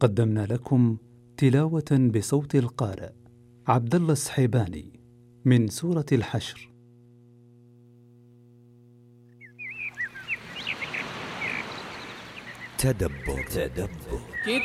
قدمنا لكم تلاوة بصوت القارئ عبد الله السحيباني من سورة الحشر. تدبر.